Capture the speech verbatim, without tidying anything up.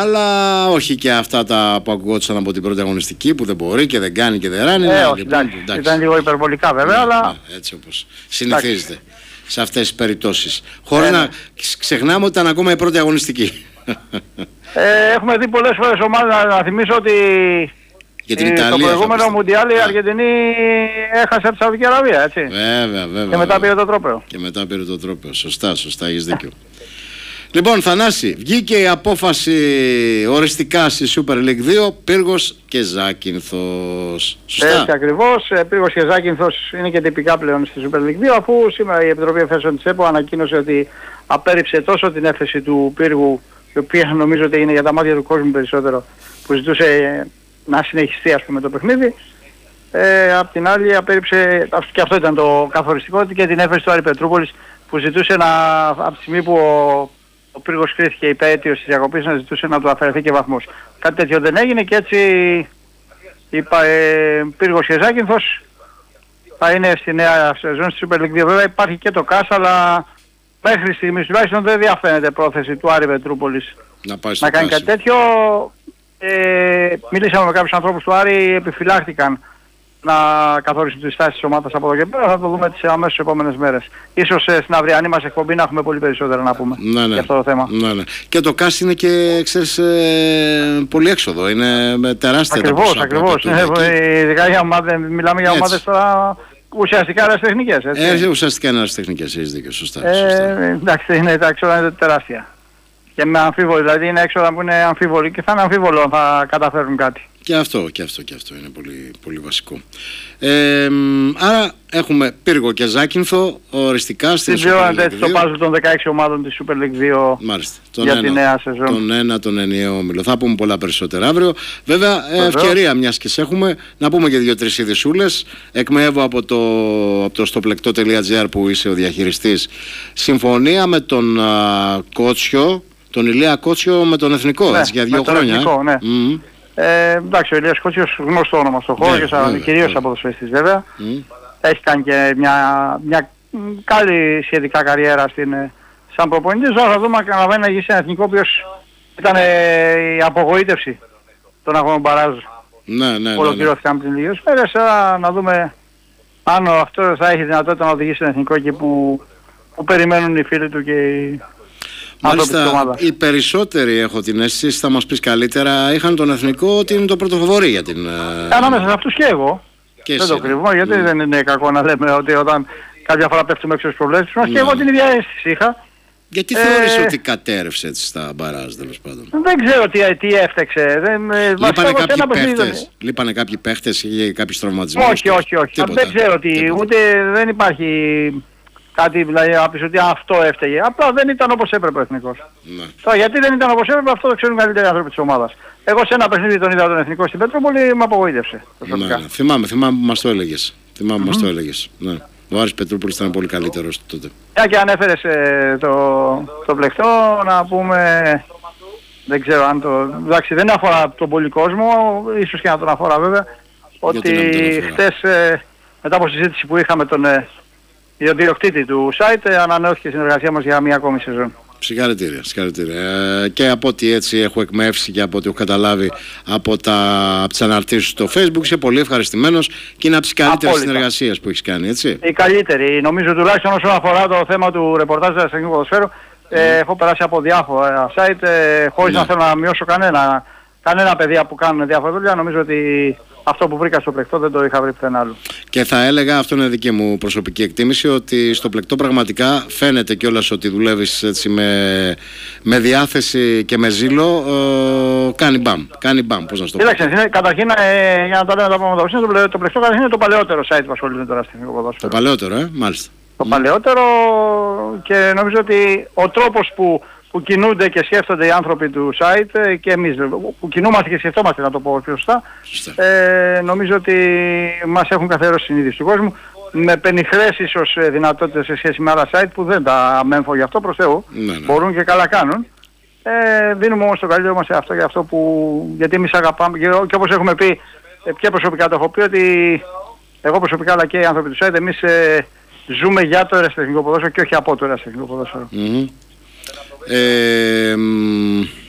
αλλά όχι και αυτά τα που ακουγόντουσαν από την πρώτη αγωνιστική που δεν μπορεί και δεν κάνει και δεν ράνει. Ε, ναι, όχι, λοιπόν, εντάξει, εντάξει. ήταν λίγο υπερβολικά βέβαια, ναι, αλλά... Ναι, έτσι όπως συνηθίζεται σε αυτές τις περιπτώσεις. Χωρίς ε, να ναι. ξεχνάμε ότι ήταν ακόμα η πρώτη αγωνιστική. Ε, έχουμε δει πολλές φορές ομάδες, να, να θυμίσω ότι για την η, Ιταλία, το προηγούμενο Μουντιάλ η Αργεντινή έχασε από τη Σαουδική Αραβία, έτσι. Βέβαια, βέβαια. Και μετά πήρε το τρόπαιο. Και μετά πήρε το τρόπαιο. Σωστά, σωστά, έχεις δίκιο. Λοιπόν, Θανάση, βγήκε η απόφαση οριστικά στη Super League δύο, Πύργος και Ζάκυνθος. Σωστά. Έτσι ακριβώς, Πύργος και Ζάκυνθος είναι και τυπικά πλέον στη Super League δύο, αφού σήμερα η Επιτροπή Εφέσεων της ΕΠΟ ανακοίνωσε ότι απέρριψε τόσο την έφεση του Πύργου, η οποία νομίζω ότι είναι για τα μάτια του κόσμου περισσότερο, που ζητούσε να συνεχιστεί ας πούμε το παιχνίδι. Ε, απ' την άλλη απέρριψε, και αυτό ήταν το καθοριστικό, και την έφεση του Άρη Πετρούπολης, που ζητούσε να, από τη στιγμή που ο, ο Πύργος κρίθηκε υπέτειος της διακοπής, να ζητούσε να του αφαιρεθεί και βαθμός. Κάτι τέτοιο δεν έγινε και έτσι είπα, ε, Πύργος και Ζάκυνθος θα είναι στη νέα σεζόν στη Super League δύο. Βέβαια υπάρχει και το ΚΑΣ, αλλά μέχρι στιγμής τουλάχιστον δεν διαφαίνεται πρόθεση του Άρη Πετρούπολης να, να κάνει κάτι τέτοιο. Ε, μιλήσαμε με κάποιους ανθρώπους του Άρη, επιφυλάχτηκαν να καθορίσουν τις στάσεις της ομάδας από εδώ και πέρα. Θα το δούμε τις αμέσως επόμενες μέρες. Ίσως ε, στην αυριανή μας εκπομπή να έχουμε πολύ περισσότερα να πούμε ναι, ναι. για αυτό το θέμα. Ναι, ναι. Και το ΚΑΣ είναι και, ξέρεις, ε, πολύ έξοδο. Είναι με τεράστια ακριβώς, ακριβώς. Ε, ειδικά για ομάδες, μιλάμε για ομάδες τώρα ουσιαστικά αεραστεχνικές. Ε, ουσιαστικά είναι αεραστεχνικές, έχεις δίκιο. Σωστά. Ε, σωστά. εντάξει, είναι, τα έξοδα είναι τεράστια. Και με αμφίβολο, δηλαδή είναι έξοδα που είναι αμφίβολοι και θα είναι αμφίβολο αν θα καταφέρουν κάτι. Και αυτό, και αυτό, και αυτό είναι πολύ, πολύ βασικό. Ε, άρα έχουμε Πύργο και Ζάκυνθο οριστικά στην Super League δύο. Συμπληρώνεται έτσι το puzzle των δεκαέξι ομάδων της Super League δύο. Μάλιστα. Τον για ένα, τη νέα σεζόν. Τον ένα, τον ενιαίο όμιλο. Θα πούμε πολλά περισσότερα αύριο. Βέβαια, ε, ευκαιρία μιας και σε έχουμε να πούμε και δύο-τρεις ειδησούλες. Εκμεύω από το, από το στοπλεκτό.gr που είσαι ο διαχειριστής. Συμφωνία με τον α, Κότσιο, τον Ηλία Κότσιο με τον Εθνικό, ναι, έτσι, για δύο χρόνια. Εθνικό, ε. ναι. Mm. Ε, εντάξει, ο Ηλίας Κότσιος γνωστό όνομα στο χώρο, yeah, και yeah, κυρίως yeah. αποδοσφαιριστής βέβαια. Mm. Έχει κάνει και μια, μια καλή σχετικά καριέρα στην, σαν προπονητής. Τώρα θα δούμε αν να γίνει ένα εθνικό, ο οποίος ήταν ε, η απογοήτευση των αγώνων μπαράζ. Ναι, ναι, ναι. Ολοκληρώθηκαν πριν λίγες μέρες. Να δούμε αν αυτό θα έχει δυνατότητα να οδηγήσει ένα εθνικό εκεί που, που περιμένουν οι φίλοι του και οι... Μάλιστα, οι περισσότεροι, έχω την αίσθηση, θα μας πεις καλύτερα, είχαν τον εθνικό ότι είναι το πρωτοφαβορί για την... Ανάμεσα σε αυτούς και εγώ. Και δεν το κρύβω, γιατί mm. δεν είναι κακό να λέμε ότι όταν κάποια φορά πέφτουμε έξω στις προβλέψεις μας, mm. και εγώ την ίδια αίσθηση είχα. Γιατί ε... θεωρείς ότι κατέρευσε έτσι στα μπαράζ, τέλος πάντων? Δεν ξέρω τι, τι έφταξε. Δεν, λείπανε, κάποιοι παίχτες, λείπανε κάποιοι παίχτες ή κάποιοι τραυματισμούς? Όχι, όχι, όχι. Τίποτα. Δεν ξέρω τι, ούτε δεν υπάρχει... Κάτι δηλαδή να πεις ότι αυτό έφταιγε. Απλά δεν ήταν όπως έπρεπε ο εθνικός. Ναι. Τώρα γιατί δεν ήταν όπως έπρεπε, αυτό το ξέρουν καλύτεροι άνθρωποι της ομάδας. Εγώ σε ένα παιχνίδι τον είδα τον εθνικό στην Πετρούπολη, με απογοήτευσε. Ναι, ναι. Θυμάμαι, θυμάμαι που μας το έλεγες. Θυμάμαι που mm-hmm. μας το έλεγες. Ναι. Ο Άρης Πετρούπολης ήταν πολύ καλύτερος τότε. Μια και ανέφερες ε, το, το πλεκτό, να πούμε... Δεν ξέρω αν το... Εντάξει, δεν αφορά τον πολύ κόσμο, ίσως και να τον αφορά βέβαια. Ότι χτες ε, μετά από συζήτηση που είχαμε τον... Ε, ο διοκτήτη του site ανανεώθηκε η συνεργασία μας για μία ακόμη σεζόν. Συγχαρητήρια, συγχαρητήρια. Ε, και από ό,τι έτσι έχω εκμεύσει και από ό,τι έχω καταλάβει από, τα, από τις αναρτήσεις στο Facebook, είσαι πολύ ευχαριστημένος και είναι από τις καλύτερες συνεργασίες που έχεις κάνει, έτσι. Η καλύτερη. Νομίζω τουλάχιστον όσον αφορά το θέμα του ρεπορτάζ του Εθνικού Ποδοσφαίρου, mm. ε, έχω περάσει από διάφορα site ε, χωρίς mm. να θέλω να μειώσω κανένα, κανένα παιδιά που κάνουν διάφορα δουλειά. Νομίζω ότι αυτό που βρήκα στο πλεκτό δεν το είχα βρει πουθενά άλλο. Και θα έλεγα, αυτό είναι δική μου προσωπική εκτίμηση, ότι στο πλεκτό πραγματικά φαίνεται κιόλας ότι δουλεύεις έτσι με, με διάθεση και με ζήλο. Ε, κάνει μπαμ, κάνει μπαμ, πώς να στο πω. Κοίταξε, καταρχήν, ε, για να το λέμε τα πράγματα, το, το πλεκτό καταρχήν είναι το παλαιότερο site που ασχολείται τώρα στην εθνικό ποδόσφαιρο. Το παλαιότερο, ε, μάλιστα. Το mm. παλαιότερο, και νομίζω ότι ο τρόπος που που κινούνται και σκέφτονται οι άνθρωποι του site και εμείς που κινούμαστε και σκεφτόμαστε, να το πω πιο σωστά, ε, νομίζω ότι μας έχουν καθαρώσει συνείδηση του κόσμου με πενιχρές ίσως δυνατότητες σε σχέση με άλλα site που δεν τα μέμφω γι' αυτό, προς Θεού, ναι, ναι. μπορούν και καλά κάνουν. Ε, δίνουμε όμως το καλύτερο μας σε αυτό, για αυτό που, γιατί εμείς αγαπάμε και, και όπως έχουμε πει και προσωπικά το έχω πει, ότι εγώ προσωπικά αλλά και οι άνθρωποι του site εμείς ε, ζούμε για το ερασιτεχνικό ποδόσφαιρο και όχι από το ερασιτεχνικό ποδόσφαιρο. Mm-hmm. Ε,